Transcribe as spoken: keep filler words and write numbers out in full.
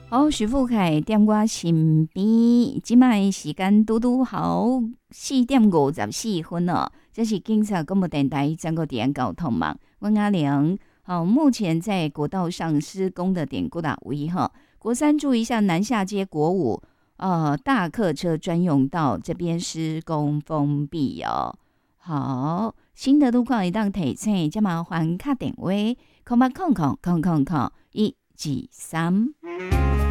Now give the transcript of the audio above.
好，徐富凯踮我身边，即摆时间拄拄好四点五十四分哦。这是警察广播电台全国点交通网，阮阿良。好，目前在国道上施工的点过哪位哈？国三注意一下南下街国五呃大客车专用道这边施工封闭哦。好，新的路况一当提醒，就麻烦打电话，空八空空空空空一二三。